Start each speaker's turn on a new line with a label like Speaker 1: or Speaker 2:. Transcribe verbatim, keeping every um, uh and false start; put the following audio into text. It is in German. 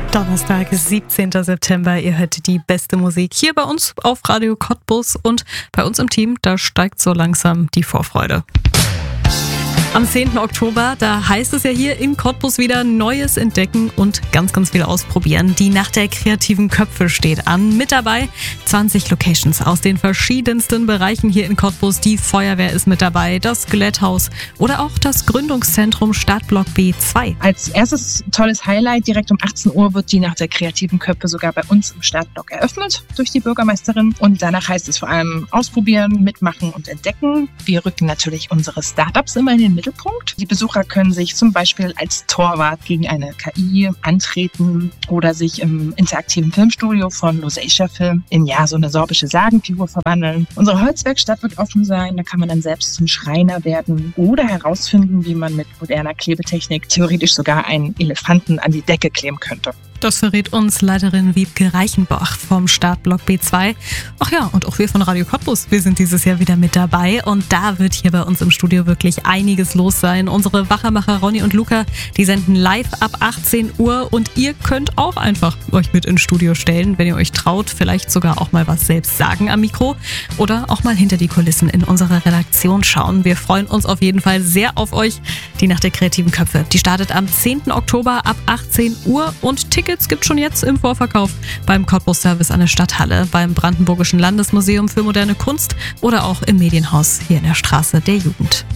Speaker 1: Donnerstag, siebzehnten September. Ihr hört die beste Musik hier bei uns auf Radio Cottbus und bei uns im Team, da steigt so langsam die Vorfreude. Am zehnten Oktober, da heißt es ja hier in Cottbus wieder Neues entdecken und ganz, ganz viel ausprobieren. Die Nacht der kreativen Köpfe steht an. Mit dabei zwanzig Locations aus den verschiedensten Bereichen hier in Cottbus. Die Feuerwehr ist mit dabei, das Skeletthaus oder auch das Gründungszentrum Startblock B zwei.
Speaker 2: Als erstes tolles Highlight, direkt um achtzehn Uhr wird die Nacht der kreativen Köpfe sogar bei uns im Startblock eröffnet durch die Bürgermeisterin. Und danach heißt es vor allem ausprobieren, mitmachen und entdecken. Wir rücken natürlich unsere Startups immer in den Mittelpunkt. Die Besucher können sich zum Beispiel als Torwart gegen eine K I antreten oder sich im interaktiven Filmstudio von Lusatia Film in ja so eine sorbische Sagenfigur verwandeln. Unsere Holzwerkstatt wird offen sein, da kann man dann selbst zum Schreiner werden oder herausfinden, wie man mit moderner Klebetechnik theoretisch sogar einen Elefanten an die Decke kleben könnte.
Speaker 1: Das verrät uns Leiterin Wiebke Reichenbach vom Startblock B zwei. Ach ja, und auch wir von Radio Cottbus, wir sind dieses Jahr wieder mit dabei und da wird hier bei uns im Studio wirklich einiges los sein. Unsere Wachermacher Ronny und Luca, die senden live ab achtzehn Uhr und ihr könnt auch einfach euch mit ins Studio stellen, wenn ihr euch traut, vielleicht sogar auch mal was selbst sagen am Mikro oder auch mal hinter die Kulissen in unserer Redaktion schauen. Wir freuen uns auf jeden Fall sehr auf euch. Die Nacht der kreativen Köpfe, die startet am zehnten Oktober ab achtzehn Uhr und Tickets Tickets gibt schon jetzt im Vorverkauf beim Cottbus Service an der Stadthalle, beim Brandenburgischen Landesmuseum für moderne Kunst oder auch im Medienhaus hier in der Straße der Jugend.